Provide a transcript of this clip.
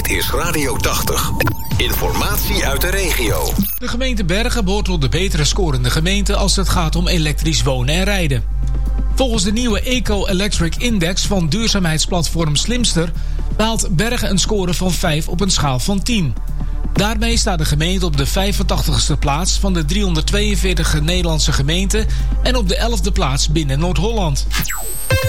Dit is Radio 80. Informatie uit de regio. De gemeente Bergen behoort tot de betere scorende gemeenten als het gaat om elektrisch wonen en rijden. Volgens de nieuwe Eco-Electric Index van duurzaamheidsplatform Slimster behaalt Bergen een score van 5 op een schaal van 10. Daarmee staat de gemeente op de 85ste plaats van de 342 Nederlandse gemeenten en op de 11e plaats binnen Noord-Holland.